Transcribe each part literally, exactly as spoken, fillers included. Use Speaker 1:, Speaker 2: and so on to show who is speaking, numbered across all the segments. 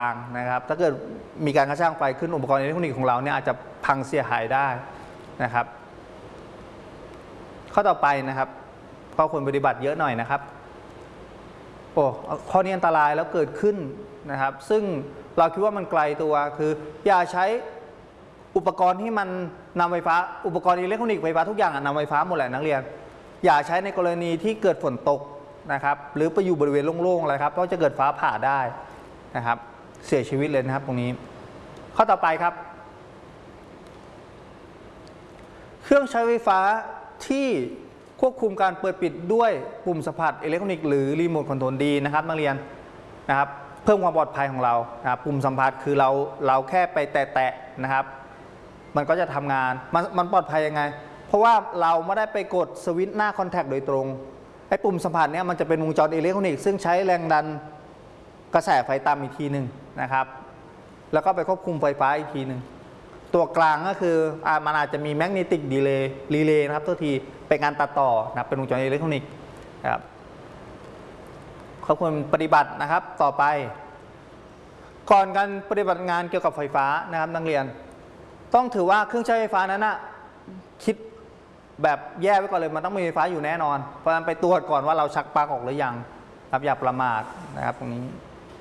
Speaker 1: างนะครับถ้าเกิดมีการกระชากไฟขึ้นอุปกรณ์อิเล็กทรอนิกส์ของเราเนี่ยอาจจะพังเสียหายได้นะครับข้อต่อไปนะครับข้อควรปฏิบัติเยอะหน่อยนะครับโอ้ข้อนี้อันตรายแล้วเกิดขึ้นนะครับซึ่งเราคิดว่ามันไกลตัวคืออย่าใช้อุปกรณ์ที่มันนำไฟฟ้าอุปกรณ์อิเล็กทรอนิกส์ไฟฟ้าทุกอย่างนำไฟฟ้าหมดแหละนักเรียนอย่าใช้ในกรณีที่เกิดฝนตกนะครับหรือไปอยู่บริเวณโล่งๆอะไรครับเพราะจะเกิดฟ้าผ่าได้นะครับเสียชีวิตเลยนะครับตรงนี้ข้อต่อไปครับเครื่องใช้ไฟฟ้าที่ควบคุมการเปิดปิดด้วยปุ่มสัมผัสอิเล็กทรอนิกส์หรือรีโมทคอนโทรลดีนะครับนักเรียนนะครับเพิ่มความปลอดภัยของเรานะครับปุ่มสัมผัสคือเราเราแค่ไปแตะๆนะครับมันก็จะทำงานมันมันปลอดภัยยังไงเพราะว่าเราไม่ได้ไปกดสวิตช์หน้าคอนแทคโดยตรงไอ้ปุ่มสัมผัสเนี้ยมันจะเป็นวงจรอิเล็กทรอนิกส์ซึ่งใช้แรงดันกระแสไฟต่ำอีกทีหนึ่งนะครับแล้วก็ไปควบคุมไฟฟ้าอีกทีหนึ่งตัวกลางก็คืออ่ามันอาจจะมีแมกเนติกดีเลย์รีเลย์นะครับตัวทีเป็นการตัดต่อนะเป็นวงจรอิเล็กทรอนิกส์นะครับข้อควรปฏิบัตินะครับต่อไปก่อนการปฏิบัติงานเกี่ยวกับไฟฟ้านะครับนักเรียนต้องถือว่าเครื่องใช้ไฟฟ้านั้นนะคิดแบบแยกไว้ก่อนเลยมันต้องมีไฟฟ้าอยู่แน่นอนเพราะฉะนั้นไปตรวจก่อนว่าเราชักปลั๊กออกหรือยังครับอย่าประมาทนะครับตรงนี้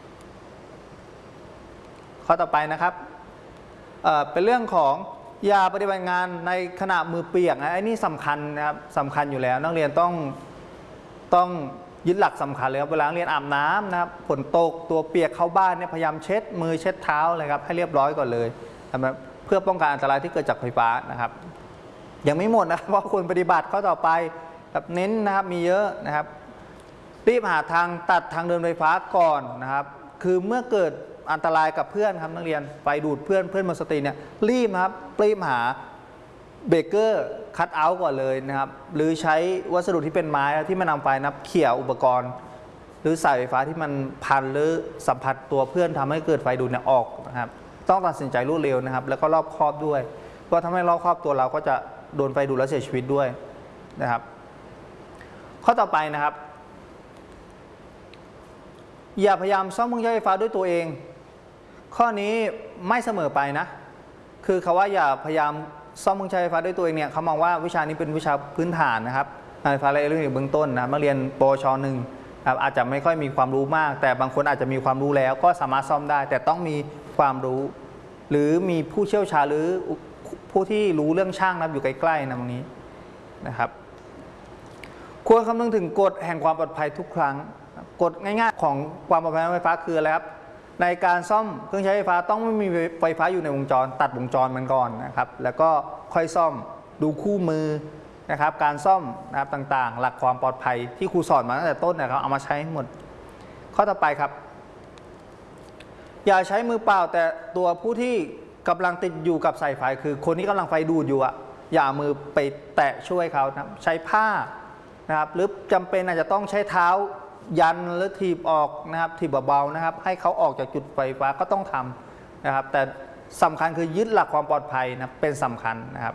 Speaker 1: ข้อต่อไปนะครับ เอ่อ เป็นเรื่องของยาปฏิบัติงานในขณะมือเปียกนะไอ้นี่สำคัญนะครับสำคัญอยู่แล้วนักเรียนต้องต้องยึดหลักสำคัญเลยครับเวลาเรียนอาบน้ำนะครับฝนตกตัวเปียกเข้าบ้านเนี่ยพยายามเช็ดมือเช็ดเท้าเลยครับให้เรียบร้อยก่อนเลยนะครับเพื่อป้องกันอันตรายที่เกิดจากไฟฟ้านะครับยังไม่หมดนะครับเพราะควรปฏิบัติข้อต่อไปแบบเน้นนะครับมีเยอะนะครับรีบหาทางตัดทางเดินไฟฟ้าก่อนนะครับคือเมื่อเกิดอันตรายกับเพื่อนครับนักเรียนไฟดูดเพื่อนเพื่อนหมดสติเนี่ยรีบนะครับรีบหาเบรกเกอร์คัตเอาท์ก่อนเลยนะครับหรือใช้วัสดุที่เป็นไม้ที่มันนำไฟนับเขี่ยอุปกรณ์หรือสายไฟฟ้าที่มันพันหรือสัมผัสตัวเพื่อนทำให้เกิดไฟดูดเนี่ยออกนะครับต้องตัดสินใจรวดเร็วนะครับแล้วก็รอบคอบด้วยเพราะทำให้รอบคอบตัวเราก็จะโดนไฟดูดแล้วเสียชีวิตด้วยนะครับข้อต่อไปนะครับอย่าพยายามซ่อมเครื่องใช้ไฟฟ้าด้วยตัวเองข้อนี้ไม่เสมอไปนะคือเขาว่าอย่าพยายามซ่อมเครื่องใช้ไฟฟ้าด้วยตัวเองเนี่ยเขามองว่าวิชานี้เป็นวิชาพื้นฐานนะครับไฟฟ้าและอิเล็กทรอนิกส์เบื้องต้นนะมาเรียนปวชหนึ่งอาจจะไม่ค่อยมีความรู้มากแต่บางคนอาจจะมีความรู้แล้วก็สามารถซ่อมได้แต่ต้องมีความรู้หรือมีผู้เชี่ยวชาญหรือผู้ที่รู้เรื่องช่างนะอยู่ใกล้ๆนะตรงนี้นะครับควรคำนึงถึงกฎแห่งความปลอดภัยทุกครั้งกฎง่ายๆของความปลอดภัยไฟฟ้าคืออะไรครับในการซ่อมเครื่องใช้ไฟฟ้าต้องไม่มีไฟฟ้าอยู่ในวงจรตัดวงจรมันก่อนนะครับแล้วก็ค่อยซ่อมดูคู่มือนะครับการซ่อมนะครับต่างๆหลักความปลอดภัยที่ครูสอนมาตั้งแต่ต้นนะครับเอามาใช้หมดข้อต่อไปครับอย่าใช้มือเปล่าแต่ตัวผู้ที่กำลังติดอยู่กับสายไฟคือคนที่กำลังไฟดูดอยู่อ่ะอย่ามือไปแตะช่วยเขานะใช้ผ้านะครับหรือจำเป็นอาจจะต้องใช้เท้ายันหรือถีบออกนะครับถีบเบาๆนะครับให้เขาออกจากจุดไฟฟ้าก็ต้องทำนะครับแต่สำคัญคือยึดหลักความปลอดภัยนะเป็นสำคัญนะครับ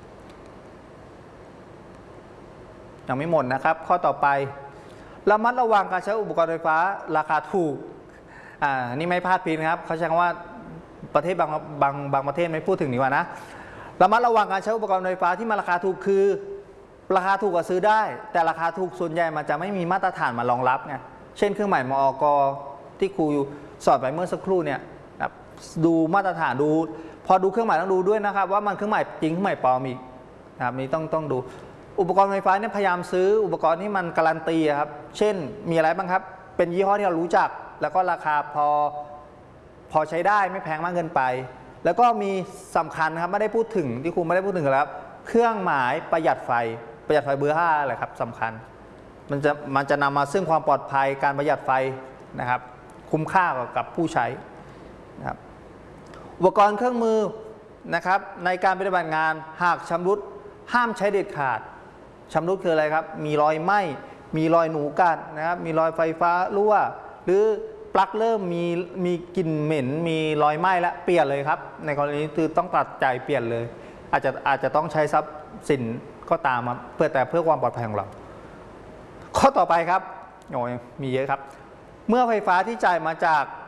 Speaker 1: ยังไม่หมดนะครับข้อต่อไประมัดระวังการใช้อุปกรณ์ไฟฟ้าราคาถูกอ่านี่ไม่พลาดพิงนะครับเขาใช้คำว่าประเทศบางบางบางประเทศไม่พูดถึงดีกว่านะระมัดระวังการใช้อุปกรณ์ไฟฟ้าที่มันราคาถูกคือราคาถูกก็ซื้อได้แต่ราคาถูกส่วนใหญ่มันจะไม่มีมาตรฐานมารองรับไงเช่นเครื่องหมายมอกที่ครูสอนไปเมื่อสักครู่เนี่ยดูมาตรฐานดูพอดูเครื่องหมายต้องดูด้วยนะครับว่ามันเครื่องหมายจริงเครื่องหมายปลอมอีกนะครับนี้ต้องต้องดูอุปกรณ์ไฟฟ้าเนี่ยพยายามซื้ออุปกรณ์ที่มันการันตีครับเช่นมีอะไรบ้างครับเป็นยี่ห้อที่เรารู้จักแล้วก็ราคาพอพอใช้ได้ไม่แพงมากเกินไปแล้วก็มีสำคัญครับไม่ได้พูดถึงที่ครูไม่ได้พูดถึงแล้วเครื่องหมายประหยัดไฟประหยัดไฟเบอร์ห้าแหละครับสำคัญมันจะมันจะนำมาซึ่งความปลอดภัยการประหยัดไฟนะครับคุ้มค่ากับผู้ใช้นะครับอุปกรณ์เครื่องมือนะครับในการปฏิบัติงานหากชำรุดห้ามใช้เด็ดขาดชำรุดคืออะไรครับมีรอยไหม้มีรอยหนูกัดนะครับมีรอยไฟฟ้ารั่วหรือปลั๊กเริ่มมีมีกลิ่นเหม็นมีรอยไหม้แล้วเปลี่ยนเลยครับในกรณีคือต้องตัดใจเปลี่ยนเลยอาจจะอาจจะต้องใช้ทรัพย์สินก็ตามมาเพื่อแต่เพื่อความปลอดภัยของเราข้อต่อไปครับโอ้ยมีเยอะครับเมื่อไฟฟ้าที่จ่ายมาจาก